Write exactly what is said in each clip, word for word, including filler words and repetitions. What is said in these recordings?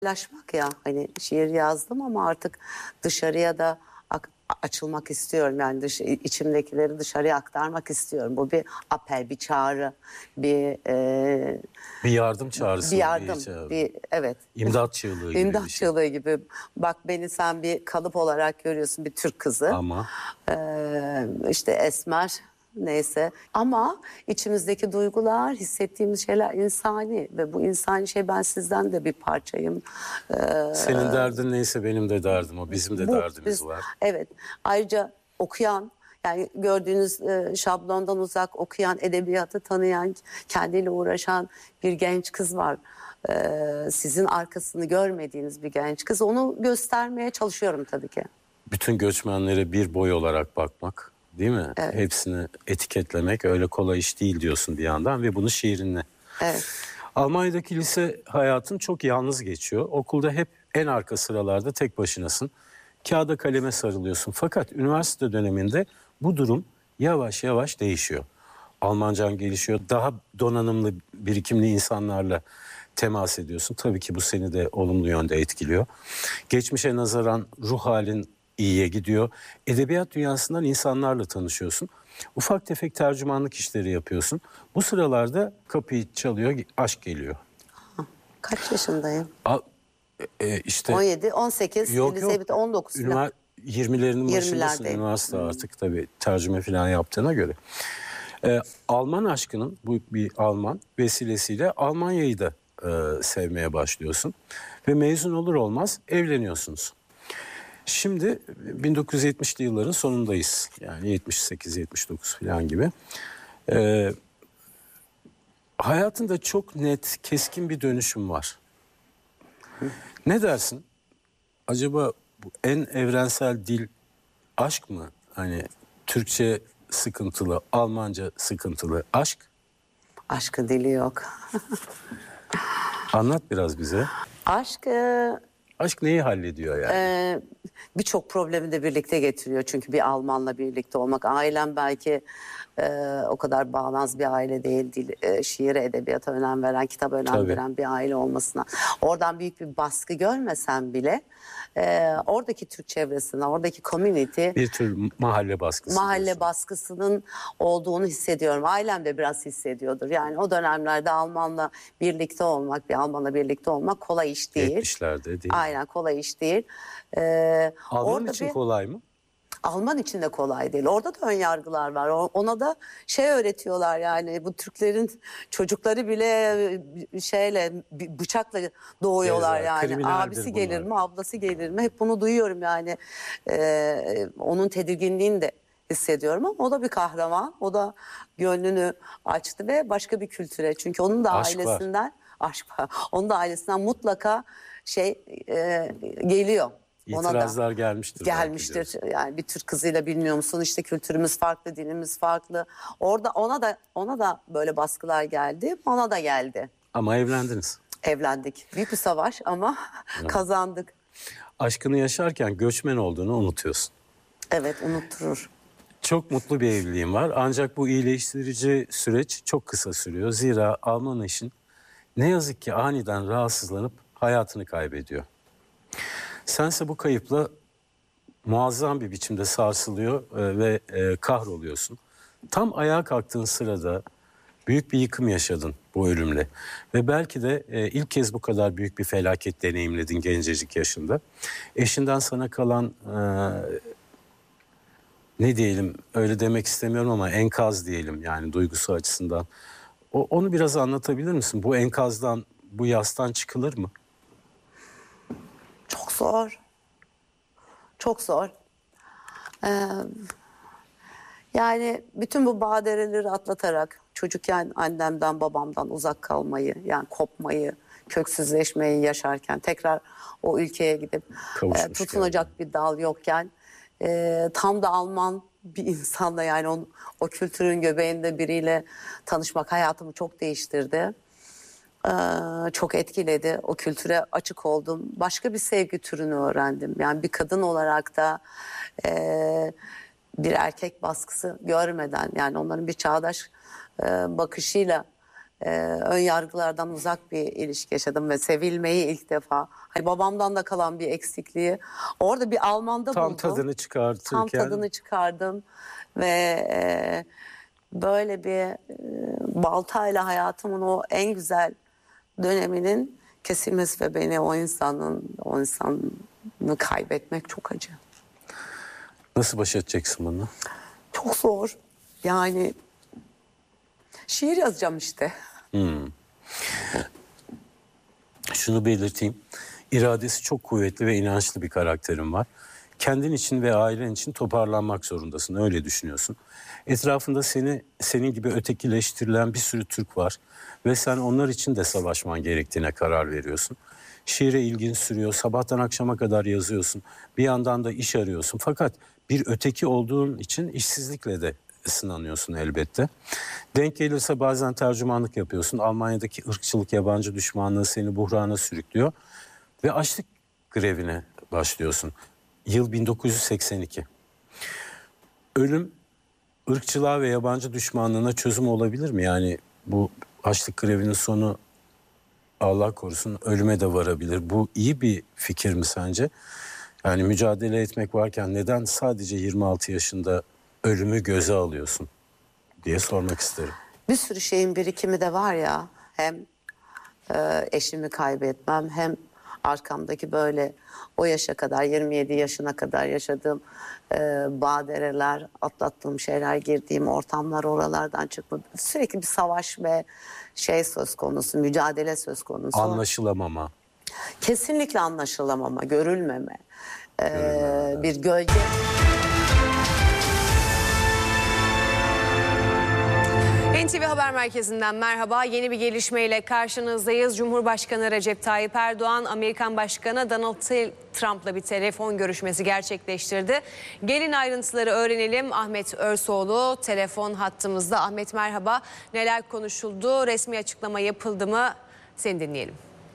Paylaşmak ya, hani şiir yazdım ama artık dışarıya da ak- açılmak istiyorum. Yani dış, içimdekileri dışarıya aktarmak istiyorum. Bu bir apel, bir çağrı, bir e, Bir yardım çağrısı bir mı? Bir, yardım, çağrı. bir evet. İmdat çığlığı gibi bir İmdat şey. çığlığı gibi. Bak, beni sen bir kalıp olarak görüyorsun, bir Türk kızı. Ama Ee, işte esmer, neyse. Ama içimizdeki duygular, hissettiğimiz şeyler insani ve bu insani şey, ben sizden de bir parçayım. Ee, senin derdin neyse benim de derdim o. Bizim de bu derdimiz biz, var. evet. Ayrıca okuyan, yani gördüğünüz e, şablondan uzak okuyan, edebiyatı tanıyan, kendiyle uğraşan bir genç kız var. Ee, sizin arkasını görmediğiniz bir genç kız. Onu göstermeye çalışıyorum tabii ki. Bütün göçmenlere bir boy olarak bakmak, değil mi? Evet. Hepsini etiketlemek öyle kolay iş değil diyorsun bir yandan ve bunu şiirinle. Evet. Almanya'daki lise hayatın çok yalnız geçiyor. Okulda hep en arka sıralarda tek başınasın. Kağıda kaleme sarılıyorsun. Fakat üniversite döneminde bu durum yavaş yavaş değişiyor. Almancan gelişiyor. Daha donanımlı, birikimli insanlarla temas ediyorsun. Tabii ki bu seni de olumlu yönde etkiliyor. Geçmişe nazaran ruh halin iyiye gidiyor. Edebiyat dünyasından insanlarla tanışıyorsun. Ufak tefek tercümanlık işleri yapıyorsun. Bu sıralarda kapıyı çalıyor, aşk geliyor. Kaç yaşındayım? A, e, işte on yedi, on sekiz, yok lise yok. bitti, on dokuz falan. Ünivers- yirmilerinin başındasın, yirmilerdeyim. üniversite artık tabii tercüme falan yaptığına göre. Ee, Alman aşkının, bu bir Alman vesilesiyle Almanya'yı da e, sevmeye başlıyorsun. Ve mezun olur olmaz evleniyorsunuz. Şimdi bin dokuz yüz yetmişli yılların sonundayız. Yani yetmiş sekiz yetmiş dokuz falan gibi. Ee, hayatında çok net, keskin bir dönüşüm var. Ne dersin? Acaba bu en evrensel dil aşk mı? Hani Türkçe sıkıntılı, Almanca sıkıntılı aşk. Aşkın dili yok. Anlat biraz bize. Aşk e, Aşk neyi hallediyor yani? e, birçok problemi de birlikte getiriyor. Çünkü bir Almanla birlikte olmak. Ailem belki e, o kadar bağnaz bir aile değil. Dil, e, şiire, edebiyata önem veren, kitaba önem Tabii. veren bir aile olmasına. Oradan büyük bir baskı görmesem bile e, oradaki Türk çevresinden, oradaki community... Bir tür mahalle baskısı. Mahalle diyorsun. baskısının olduğunu hissediyorum. Ailem de biraz hissediyordur. Yani o dönemlerde Almanla birlikte olmak, bir Almanla birlikte olmak kolay iş değil. yetmişlerde değil mi? Aynen, kolay iş değil. Ee, Alman orada için bir, kolay mı? Alman için de kolay değil. Orada da ön yargılar var. O- Ona da şey öğretiyorlar, yani bu Türklerin çocukları bile şeyle, b- bıçakla doğuyorlar Ceza, yani. kriminaldir Abisi gelir bunlar. mi, ablası gelir mi? Hep bunu duyuyorum yani. Ee, onun tedirginliğini de hissediyorum ama o da bir kahraman. O da gönlünü açtı ve başka bir kültüre. Çünkü onun da Aşk var. ailesinden aşk var. Onun da ailesinden mutlaka şey e, geliyor. Ona da İtirazlar gelmiştir. belki gelmiştir. diyorsun. Yani bir Türk kızıyla, bilmiyor musun, işte kültürümüz farklı, dinimiz farklı. Orada ona da ona da böyle baskılar geldi. Ona da geldi. Ama evlendiniz. Evlendik. Büyük bir savaş ama kazandık. Aşkını yaşarken göçmen olduğunu unutuyorsun. Evet, unutturur. Çok mutlu bir evliliğim var. Ancak bu iyileştirici süreç çok kısa sürüyor. Zira Alman eşin ne yazık ki aniden rahatsızlanıp hayatını kaybediyor. Sense bu kayıpla muazzam bir biçimde sarsılıyor e, ve e, kahroluyorsun. Tam ayağa kalktığın sırada büyük bir yıkım yaşadın bu ölümle. Ve belki de e, ilk kez bu kadar büyük bir felaket deneyimledin gencecik yaşında. Eşinden sana kalan e, ne diyelim, öyle demek istemiyorum ama enkaz diyelim, yani duygusu açısından. O, onu biraz anlatabilir misin? Bu enkazdan, bu yastan çıkılır mı? Çok zor. Çok zor. Ee, yani bütün bu badireleri atlatarak, çocukken annemden babamdan uzak kalmayı, yani kopmayı, köksüzleşmeyi yaşarken, tekrar o ülkeye gidip Kavuşmuş e, tutunacak bir dal yokken, e, tam da Alman bir insanla, yani o, o kültürün göbeğinde biriyle tanışmak hayatımı çok değiştirdi. Ee, çok etkiledi. O kültüre açık oldum. Başka bir sevgi türünü öğrendim. Yani bir kadın olarak da e, bir erkek baskısı görmeden, yani onların bir çağdaş e, bakışıyla e, ön yargılardan uzak bir ilişki yaşadım ve sevilmeyi ilk defa. Hani babamdan da kalan bir eksikliği orada bir Alman'da Tam buldum. tadını çıkartırken. Tam tadını çıkardım ve e, böyle bir e, baltayla hayatımın o en güzel döneminin kesilmesi ve beni o insanın o insanı kaybetmek çok acı. Nasıl baş edeceksin bununla? Çok zor. Yani şiir yazacağım işte. Şunu belirteyim. İradesi çok kuvvetli ve inançlı bir karakterin var. Kendin için ve ailen için toparlanmak zorundasın. Öyle düşünüyorsun. Etrafında seni senin gibi ötekileştirilen bir sürü Türk var. Ve sen onlar için de savaşman gerektiğine karar veriyorsun. Şiire ilgin sürüyor. Sabahtan akşama kadar yazıyorsun. Bir yandan da iş arıyorsun. Fakat bir öteki olduğun için işsizlikle de sınanıyorsun elbette. Denk gelirse bazen tercümanlık yapıyorsun. Almanya'daki ırkçılık, yabancı düşmanlığı seni buhrana sürüklüyor. Ve açlık grevine başlıyorsun. Yıl bin dokuz yüz seksen iki. Ölüm ırkçılığa ve yabancı düşmanlığına çözüm olabilir mi? Yani bu açlık grevinin sonu Allah korusun ölüme de varabilir. Bu iyi bir fikir mi sence? Yani mücadele etmek varken neden sadece yirmi altı yaşında ölümü göze alıyorsun diye sormak isterim. Bir sürü şeyin birikimi de var ya. Hem e, eşimi kaybetmem hem arkamdaki böyle o yaşa kadar yirmi yedi yaşına kadar yaşadığım e, badireler, atlattığım şeyler, girdiğim ortamlar, oralardan çıkma. Sürekli bir savaş ve şey söz konusu, mücadele söz konusu. Anlaşılamama. Kesinlikle anlaşılamama, görülmeme, e, bir gölge. N T V Haber Merkezi'nden merhaba. Yeni bir gelişmeyle karşınızdayız. Cumhurbaşkanı Recep Tayyip Erdoğan, Amerikan Başkanı Donald Trump'la bir telefon görüşmesi gerçekleştirdi. Gelin ayrıntıları öğrenelim. Ahmet Örsoğlu telefon hattımızda. Ahmet merhaba. Neler konuşuldu? Resmi açıklama yapıldı mı? Seni dinleyelim.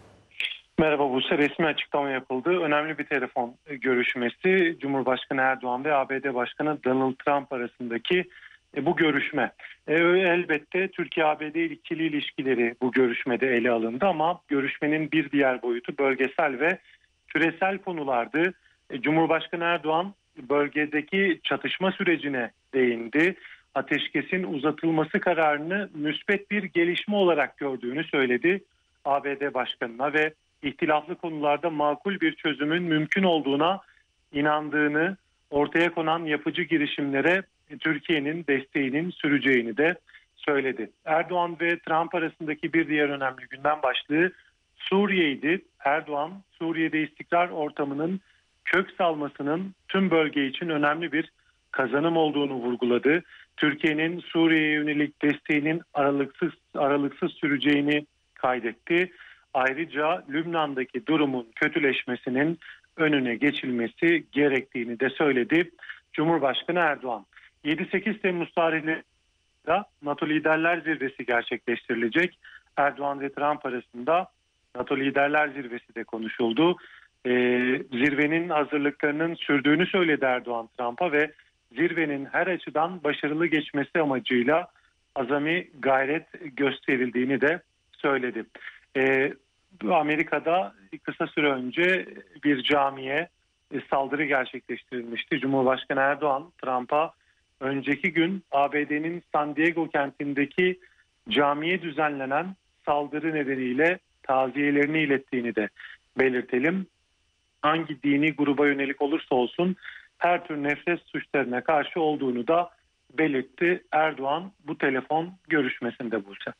Merhaba Buse, resmi açıklama yapıldı. Önemli bir telefon görüşmesi. Cumhurbaşkanı Erdoğan ve A B D Başkanı Donald Trump arasındaki bu görüşme. Elbette Türkiye-A B D ikili ilişkileri bu görüşmede ele alındı ama görüşmenin bir diğer boyutu bölgesel ve küresel konulardı. Cumhurbaşkanı Erdoğan bölgedeki çatışma sürecine değindi. Ateşkesin uzatılması kararını müspet bir gelişme olarak gördüğünü söyledi A B D Başkanı'na ve ihtilaflı konularda makul bir çözümün mümkün olduğuna inandığını, ortaya konan yapıcı girişimlere Türkiye'nin desteğinin süreceğini de söyledi. Erdoğan ve Trump arasındaki bir diğer önemli gündem başlığı Suriye'ydi. Erdoğan, Suriye'de istikrar ortamının kök salmasının tüm bölge için önemli bir kazanım olduğunu vurguladı. Türkiye'nin Suriye'ye yönelik desteğinin aralıksız aralıksız süreceğini kaydetti. Ayrıca Lübnan'daki durumun kötüleşmesinin önüne geçilmesi gerektiğini de söyledi Cumhurbaşkanı Erdoğan. yedi sekiz Temmuz tarihinde NATO Liderler Zirvesi gerçekleştirilecek. Erdoğan ve Trump arasında NATO Liderler Zirvesi de konuşuldu. Ee, zirvenin hazırlıklarının sürdüğünü söyledi Erdoğan Trump'a ve zirvenin her açıdan başarılı geçmesi amacıyla azami gayret gösterildiğini de söyledi. Ee, Amerika'da kısa süre önce bir camiye saldırı gerçekleştirilmişti. Cumhurbaşkanı Erdoğan Trump'a önceki gün A B D'nin San Diego kentindeki camiye düzenlenen saldırı nedeniyle taziyelerini ilettiğini de belirtelim. Hangi dini gruba yönelik olursa olsun her tür nefret suçlarına karşı olduğunu da belirtti Erdoğan bu telefon görüşmesinde Buse.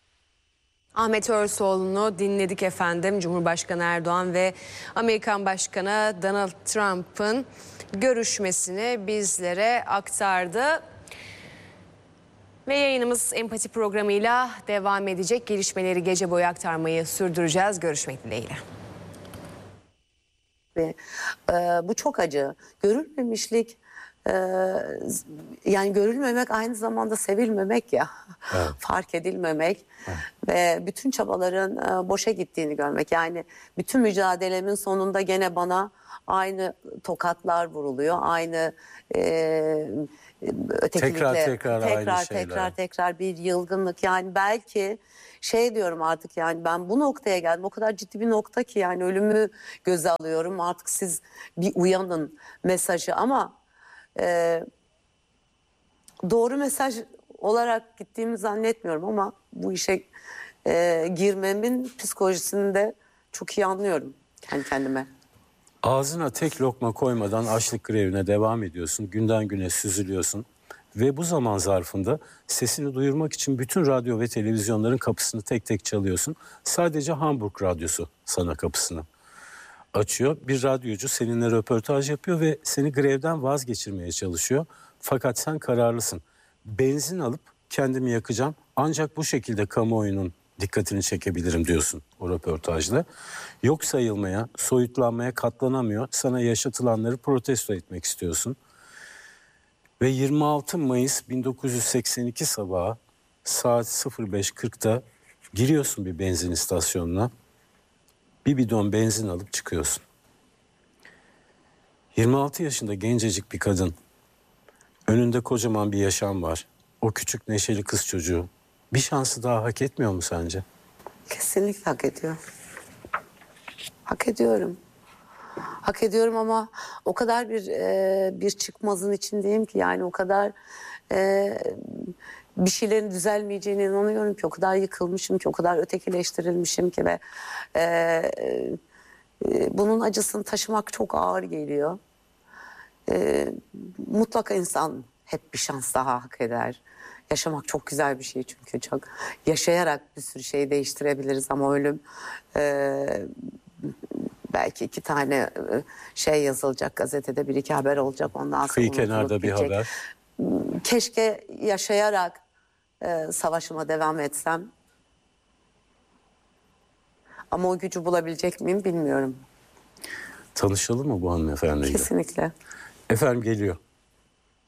Ahmet Örsoğlu'nu dinledik efendim. Cumhurbaşkanı Erdoğan ve Amerikan Başkanı Donald Trump'ın görüşmesini bizlere aktardı. Ve yayınımız Empati programıyla devam edecek. Gelişmeleri gece boyu aktarmayı sürdüreceğiz. Görüşmek dileğiyle. Ve, e, bu çok acı. Görülmemişlik, e, yani görülmemek aynı zamanda sevilmemek ya. Evet. Fark edilmemek. Evet. Ve bütün çabaların e, boşa gittiğini görmek. Yani bütün mücadelemin sonunda gene bana aynı tokatlar vuruluyor. Aynı e, ötekilikle Tekrar tekrar aynı tekrar şeyler. tekrar tekrar bir yılgınlık. Yani belki şey diyorum artık, yani ben bu noktaya geldim. O kadar ciddi bir nokta ki yani ölümü göze alıyorum. Artık siz bir uyanın mesajı, ama e, doğru mesaj olarak gittiğimi zannetmiyorum, ama bu işe e, girmemin psikolojisini de çok iyi anlıyorum kendi kendime. Ağzına tek lokma koymadan açlık grevine devam ediyorsun. Günden güne süzülüyorsun. Ve bu zaman zarfında sesini duyurmak için bütün radyo ve televizyonların kapısını tek tek çalıyorsun. Sadece Hamburg radyosu sana kapısını açıyor. Bir radyocu seninle röportaj yapıyor ve seni grevden vazgeçirmeye çalışıyor. Fakat sen kararlısın. Benzin alıp kendimi yakacağım. Ancak bu şekilde kamuoyunun dikkatini çekebilirim diyorsun o röportajda. Yok sayılmaya, soyutlanmaya katlanamıyor. Sana yaşatılanları protesto etmek istiyorsun. Ve yirmi altı Mayıs bin dokuz yüz seksen iki sabahı saat sıfır beş kırkta giriyorsun bir benzin istasyonuna. Bir bidon benzin alıp çıkıyorsun. yirmi altı yaşında gencecik bir kadın. Önünde kocaman bir yaşam var. O küçük neşeli kız çocuğu. Bir şansı daha hak etmiyor mu sence? Kesinlikle hak ediyor. Hak ediyorum. Hak ediyorum, ama o kadar bir e, bir çıkmazın içindeyim ki, yani o kadar e, bir şeylerin düzelmeyeceğine inanıyorum ki, o kadar yıkılmışım ki, o kadar ötekileştirilmişim ki ve e, e, bunun acısını taşımak çok ağır geliyor. E, mutlaka insan hep bir şans daha hak eder. Yaşamak çok güzel bir şey çünkü, çok yaşayarak bir sürü şeyi değiştirebiliriz, ama ölüm e, belki iki tane e, şey yazılacak gazetede, bir iki haber olacak, ondan sonra Kıyı unutulup kenarda bir gidecek. haber. Keşke yaşayarak e, savaşıma devam etsem, ama o gücü bulabilecek miyim bilmiyorum. Tanışalım mı bu hanımefendiyle? Kesinlikle. Efendim geliyor.